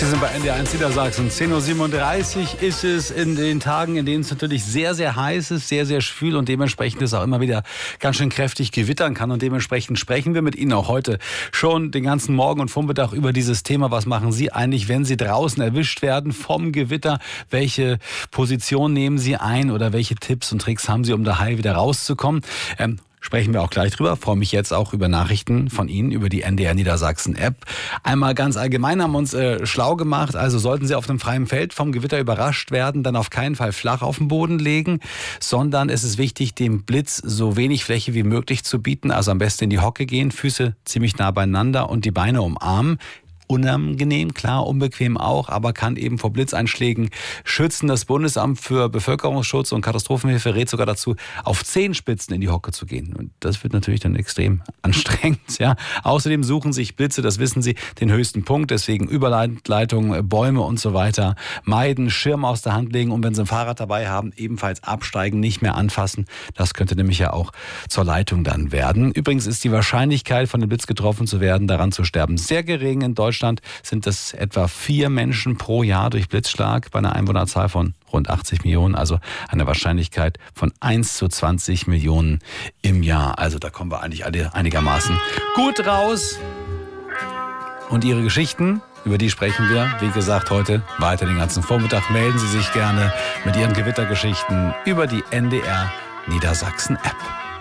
Sie sind bei NDR1 Niedersachsen. 10:37 Uhr ist es in den Tagen, in denen es natürlich sehr, sehr heiß ist, sehr, sehr schwül und dementsprechend es auch immer wieder ganz schön kräftig gewittern kann. Und dementsprechend sprechen wir mit Ihnen auch heute schon den ganzen Morgen und Vormittag über dieses Thema. Was machen Sie eigentlich, wenn Sie draußen erwischt werden vom Gewitter? Welche Position nehmen Sie ein oder welche Tipps und Tricks haben Sie, um da heil wieder rauszukommen? Sprechen wir auch gleich drüber. Freue mich jetzt auch über Nachrichten von Ihnen über die NDR Niedersachsen App. Einmal ganz allgemein haben wir uns schlau gemacht. Also sollten Sie auf dem freien Feld vom Gewitter überrascht werden, dann auf keinen Fall flach auf den Boden legen, sondern es ist wichtig, dem Blitz so wenig Fläche wie möglich zu bieten. Also am besten in die Hocke gehen, Füße ziemlich nah beieinander und die Beine umarmen. Unangenehm, klar, unbequem auch, aber kann eben vor Blitzeinschlägen schützen. Das Bundesamt für Bevölkerungsschutz und Katastrophenhilfe rät sogar dazu, auf Zehenspitzen in die Hocke zu gehen. Und das wird natürlich dann extrem anstrengend. Ja. Außerdem suchen sich Blitze, das wissen Sie, den höchsten Punkt. Deswegen Überleitungen, Bäume und so weiter meiden, Schirm aus der Hand legen und wenn Sie ein Fahrrad dabei haben, ebenfalls absteigen, nicht mehr anfassen. Das könnte nämlich ja auch zur Leitung dann werden. Übrigens ist die Wahrscheinlichkeit, von dem Blitz getroffen zu werden, daran zu sterben, sehr gering. In Deutschland sind es etwa 4 Menschen pro Jahr durch Blitzschlag bei einer Einwohnerzahl von rund 80 Millionen, also eine Wahrscheinlichkeit von 1 zu 20 Millionen im Jahr. Also da kommen wir eigentlich alle einigermaßen gut raus. Und Ihre Geschichten, über die sprechen wir, wie gesagt, heute weiter den ganzen Vormittag. Melden Sie sich gerne mit Ihren Gewittergeschichten über die NDR Niedersachsen App.